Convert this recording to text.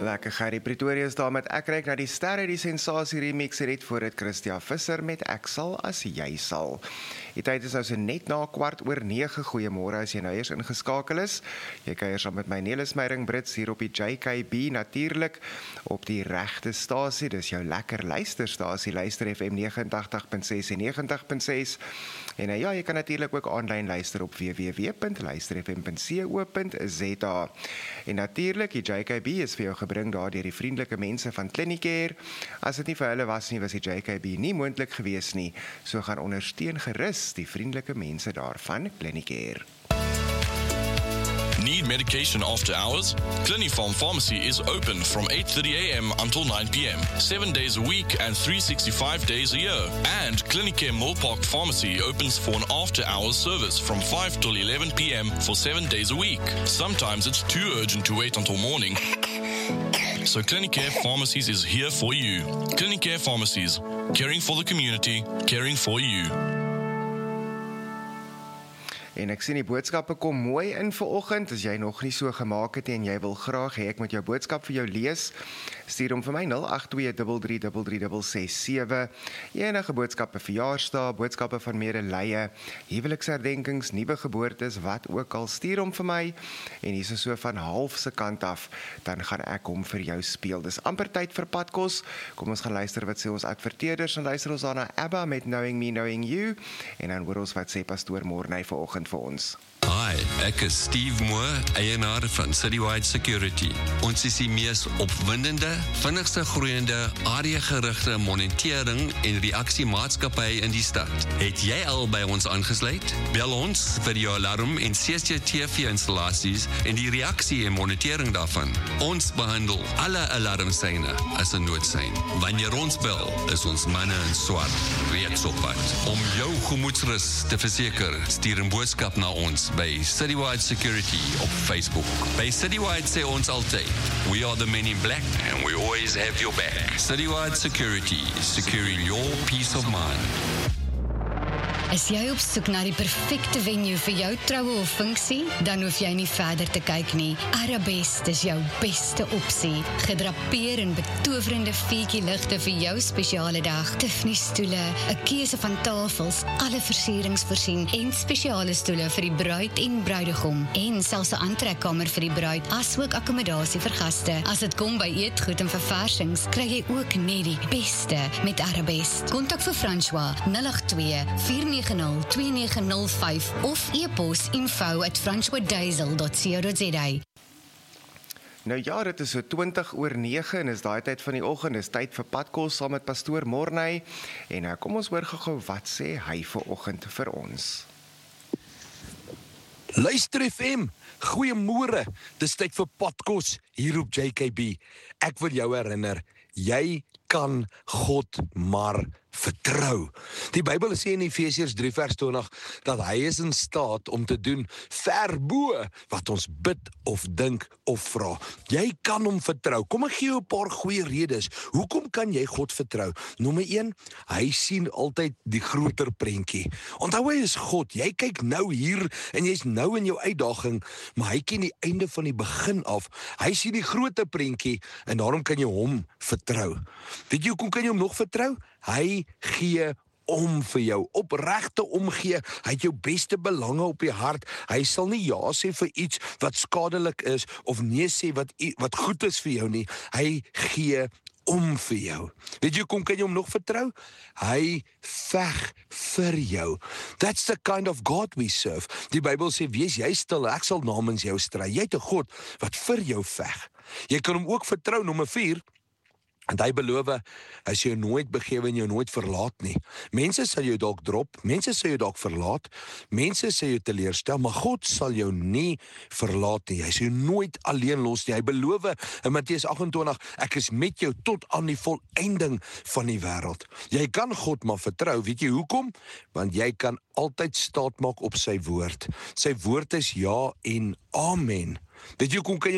Lekker Gerrie Pretoria is daar met Ek Ryk na die sterre, die sensasie remix het voor het Christia Visser met Ek sal as jy sal. Die tyd is nou so net na 8:15. Goeiemôre as jy nou eers ingeskakel is. Jy kuier saam met my Nelis Meyring Brits hier op die JKB, natuurlik op die regte stasie. Dis jou lekker luisterstasie, Luister FM 89.6 en 90.6. En ja, jy kan natuurlik ook aanlyn luister op www.luisterfm.co.za. En natuurlik, die JKB is vir jou gebring daar deur die vriendelike mense van Clinicare. As dit nie vir hulle was nie, was die JKB nie moontlik gewees nie. So gaan ondersteun gerus die vriendelike mense daarvan Clinicare. Need medication after hours? Clinifarm Pharmacy is open from 8:30 a.m. until 9 p.m. 7 days a week and 365 days a year. And Clinicare Millpark Pharmacy opens for an after-hours service from 5 till 11 p.m. for 7 days a week. Sometimes it's too urgent to wait until morning. So Clinicare Pharmacies is here for you. Clinicare Pharmacies, caring for the community, caring for you. En ek sien die boodskappe kom mooi in vanoggend. As jy nog nie so gemaak het en jy wil graag hê ek moet jou boodskap vir jou lees, stuur hom vir my 082333367. Enige boodskappe, verjaarsdae, boodskappe van medelee, huweliksherdenkings, nuwe geboortes, wat ook al, stuur hom vir my. En hier is so van half se kant af, dan gaan ek hom vir jou speel. Dis amper tyd vir padkos. Kom ons gaan luister wat sê ons adverteerders, en luister ons daarna ABBA met Knowing Me, Knowing You, en dan hoor ons wat sê pastoor Morney vanoggend vir ons. Hi, ek is Steve Moore, eienaar van Citywide Security. Ons is die mees opwindende, vinnigste groeiende, areagerigte monitering en reaksiemaatskappy in die stad. Het jy al by ons aangesluit? Bel ons vir jou alarm en CCTV installasies en die reaksie en monitering daarvan. Ons behandel alle alarmsyne as 'n noodsein. Wanneer ons bel, is ons manne in swart reeds op pad. Om jou gemoedsrus te verseker, stuur 'n boodskap na ons by Citywide Security op Facebook. By Citywide sê ons altyd, we are the men in black and we always have your back. Citywide Security, securing your peace of mind. Is jy op soek na die perfekte venue vir jou troue of funksie? Dan hoef jy nie verder te kyk nie. Arabest is jou beste opsie. Gedrapeer in betowerende vuurtjie-ligte vir jou spesiale dag. Tiffany stoele, 'n keuse van tafels, alle versierings voorsien en spesiale stoele vir die bruid en bruidegom. En selfs 'n aantrekkamer vir die bruid, asook akkommodasie vir gaste. As dit kom by eetgoed en verversings, kry jy ook net die beste met Arabest. Kontak vir François 082-490-2905 of e-pos info@francoisdiesel.co.za. Nou ja, dit is so 20:09 en is daai tyd van die oggend, is tyd vir padkos saam met pastoor Morney. En nou kom ons hoor gou wat sê hy vanoggend vir ons. Luister FM, goeiemôre, dis tyd vir padkos hier op JKB. Ek wil jou herinner, jy kan God maar vertrou. Die Bybel sê in Efesiërs 3 vers 20 dat hy is in staat om te doen ver bo wat ons bid of dink of vra. Jy kan hom vertrou. Kom ek gee jou 'n paar goeie redes. Hoekom kan jy God vertrou? Nommer 1, hy sien altyd die groter prentjie. Onthou, hy is God. Jy kyk nou hier en jy's nou in jou uitdaging, maar hy ken die einde van die begin af. Hy sien die groter prentjie en daarom kan jy hom vertrou. Weet jy hoekom kan jy hom nog vertrou? Hy gee om vir jou, opregte omgee. Hy het jou beste belange op die hart. Hy sal nie ja sê vir iets wat skadelik is of nee sê wat goed is vir jou nie. Hy gee om vir jou. Weet jy kom kan jy hom nog vertrou? Hy veg vir jou. That's the kind of God we serve. Die Bybel sê, wees jy stil, ek sal namens jou stry. Jy het 'n God wat vir jou veg. Jy kan hom ook vertrou. Nommer 4, en hy beloof, hy sal jou nooit begewe en jou nooit verlaat nie. Mense sal jou dalk drop, mense sal jou dalk verlaat, mense sal jou teleurstel, maar God sal jou nie verlaat nie. Hy sal jou nooit alleen los nie. Hy beloof in Matteus 28, ek is met jou tot aan die volëinding van die wêreld. Jy kan God maar vertrou. Weet jy hoekom? Want jy kan altyd staat maak op sy woord. Sy woord is ja en amen. Weet jy hoekom kan jy